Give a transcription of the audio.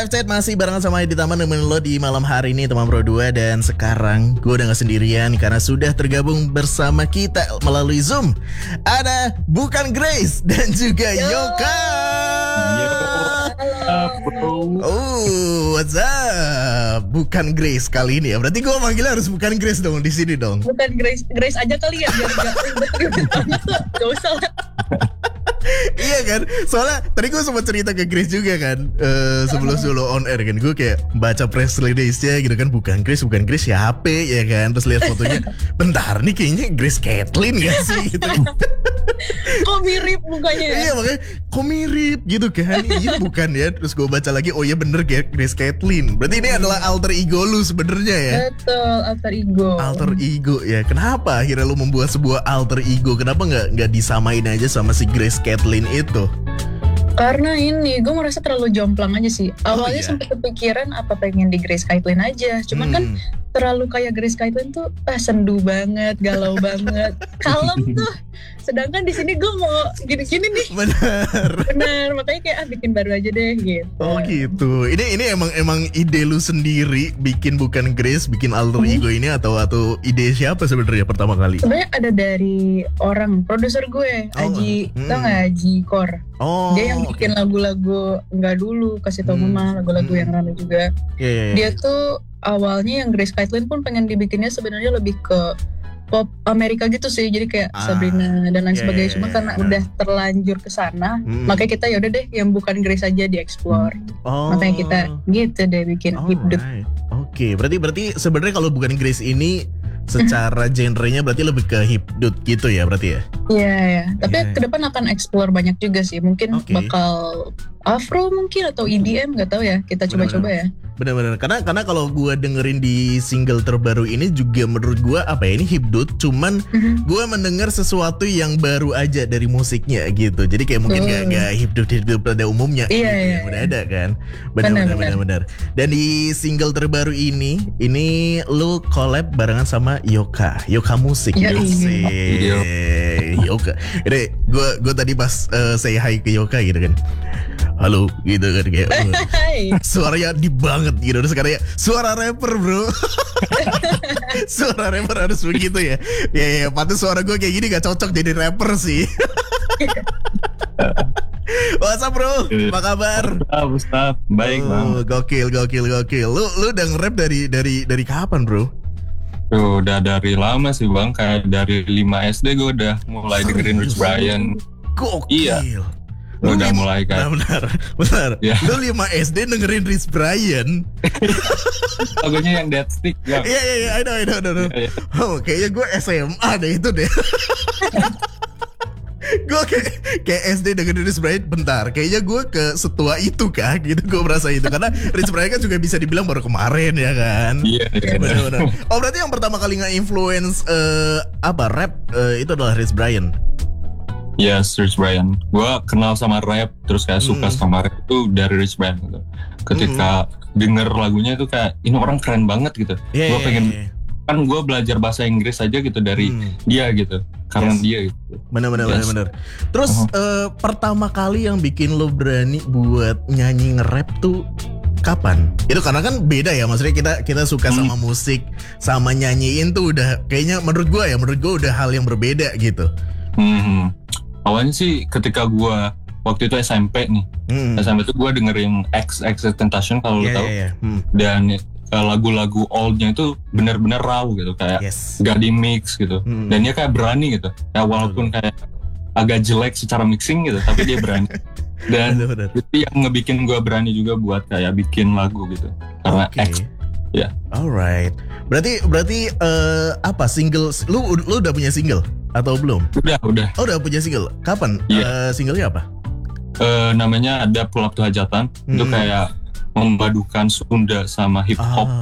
Chat masih barengan sama Edi Taman nemenin lo di malam hari ini teman Bro 2. Dan sekarang gue udah gak sendirian karena sudah tergabung bersama kita melalui Zoom. Ada Bukan Grace dan juga Yoka. Oh, what's up? Bukan Grace kali ini ya. Berarti gue manggilnya harus Bukan Grace dong di sini dong. Bukan Grace aja kali ya biar gak ribet banget lah. Gak usah lah. Iya kan, soalnya tadi gue sempat cerita ke Grace juga kan, sebelum on air kan, gue kayak baca press release-nya gitu kan, bukan Grace siapa ya kan, terus lihat fotonya, bentar nih kayaknya Grace Kathleen gak sih gitu. Kok mirip mukanya ya? Iya makanya kok mirip gitu kan. Iya bukan ya. Terus gue baca lagi, oh iya bener Grace Kathleen. Berarti ini adalah alter ego lu sebenarnya ya. Betul, alter ego. Alter ego ya. Kenapa akhirnya lu membuat sebuah alter ego? Kenapa nggak disamain aja sama si Grace Kathleen itu? Karena ini gue merasa terlalu jomplang aja sih. Awalnya iya. sempat kepikiran apa pengen di Grace Kathleen aja. Cuman kan terlalu kayak Grace Kathleen tuh sendu banget, galau banget, kalem tuh. Sedangkan di sini gue mau gini-gini nih. Bener, makanya kayak bikin baru aja deh gitu. Oh gitu. Ini emang ide lu sendiri bikin Bukan Grace, bikin alter ego ini atau ide siapa sebenarnya pertama kali? Sebenarnya ada dari orang produser gue, Aji, tau nggak Aji Kor? Oh, dia yang bikin lagu-lagu nggak dulu kasih tau mama lagu-lagu yang rame juga. Yeah. Dia tuh awalnya yang Grace Kathleen pun pengen dibikinnya sebenarnya lebih ke pop Amerika gitu sih, jadi kayak Sabrina dan lain sebagainya. Cuma karena udah terlanjur ke sana, makanya kita yaudah deh yang Bukan Grace aja dieksplor. Makanya kita gitu deh bikin hipdut. Oke, berarti sebenarnya kalau Bukan Grace ini secara genrenya berarti lebih ke hipdut gitu ya berarti ya? Iya. Tapi ke depan akan explore banyak juga sih. Mungkin bakal Afro mungkin atau EDM, nggak tahu ya. Kita coba-coba ya. Benar-benar. Karena kalau gue dengerin di single terbaru ini juga menurut gue ini hipdut. Cuman gue mendengar sesuatu yang baru aja dari musiknya gitu. Jadi kayak mungkin gak hipdut pada umumnya. Iya. Yang udah ada kan. Benar. Dan di single terbaru ini lu collab barengan sama Yoka Musik. Yoka. Ini gue tadi pas say hi ke Yoka gitu kan. Halo gitu kan kayak suaranya deep banget gitu. Terus katanya suara rapper bro. Suara rapper harus begitu ya. Ya patut suara gue kayak gini gak cocok jadi rapper sih. What's up bro? Apa kabar? Ustaz, baik bang. Gokil. Lu udah nge-rap dari kapan bro? Udah dari lama sih bang. Kayak dari 5 SD gue udah mulai dengerin Rich Brian. Gokil. Iya. Udah mulai kan. Benar. Ya. Lu 5 SD dengerin Rich Brian. Lagunya yang Dead Stick bang. Iya, I know. Yeah. Oh, kayaknya gue SMA deh itu deh. Gue kayak SD dengerin Rich Brian. Bentar, kayaknya gue ke setua itu kah gitu. Gue merasa itu karena Rich Brian kan juga bisa dibilang baru kemarin ya kan. Iya. Benar. Oh berarti yang pertama kali nge-influence rap itu adalah Rich Brian. Yes, Rich Brian. Gue kenal sama rap, terus kayak suka sama rap itu dari Rich Brian gitu. Ketika denger lagunya itu kayak ini orang keren banget gitu. Gue pengen kan gue belajar bahasa Inggris aja gitu dari dia gitu. Karena dia gitu. Bener. Terus pertama kali yang bikin lo berani buat nyanyi nge-rap tuh kapan? Itu karena kan beda ya, maksudnya kita suka sama musik, sama nyanyiin tuh udah kayaknya menurut gue udah hal yang berbeda gitu. Awalnya sih ketika gue waktu itu SMP nih, SMP itu gue dengerin XXXTentacion kalau lo tahu, dan lagu-lagu oldnya itu benar-benar raw gitu, kayak gak di mix gitu, dan dia kayak berani gitu, ya walaupun kayak agak jelek secara mixing gitu, tapi dia berani. Dan itu yang ngebikin gue berani juga buat kayak bikin lagu gitu, karena X. Ya. Alright. Berarti apa single? Lu udah punya single atau belum? Udah. Oh, udah punya single. Kapan? Singlenya apa? Namanya Ada Pulap Tuh Hajatan. Itu kayak memadukan Sunda sama hip hop.